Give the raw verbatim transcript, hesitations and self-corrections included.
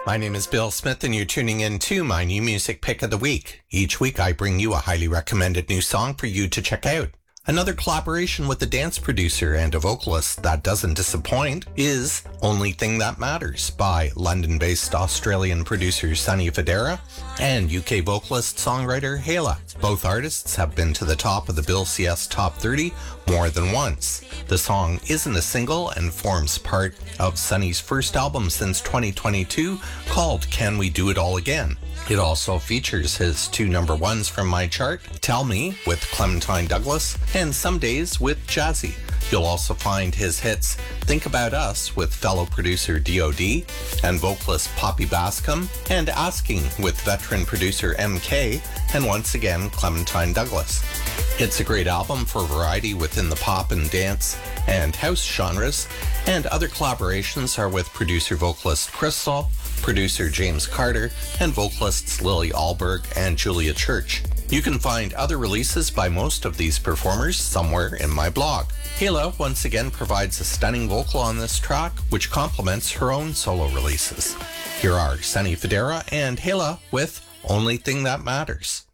My name is Bill Smith, and you're tuning in to my new music pick of the week. Each week, I bring you a highly recommended new song for you to check out. Another collaboration with a dance producer and a vocalist that doesn't disappoint is Only Thing That Matters by London-based Australian producer Sonny Fodera and U K vocalist-songwriter Hayla. Both artists have been to the top of the Bill C S Top thirty more than once. The song isn't a single and forms part of Sonny's first album since twenty twenty-two called Can We Do It All Again. It also features his two number ones from my chart, Tell Me with Clementine Douglas and Some Days with Jazzy. You'll also find his hits Think About Us with fellow producer D O D and vocalist Poppy Bascom, and Asking with veteran producer M K and once again Clementine Douglas. It's a great album for variety within the pop and dance and house genres, and other collaborations are with producer-vocalist Crystal, producer James Carter, and vocalists Lily Alberg and Julia Church. You can find other releases by most of these performers somewhere in my blog. Hayla once again provides a stunning vocal on this track, which complements her own solo releases. Here are Sonny Fodera and Hayla with Only Thing That Matters.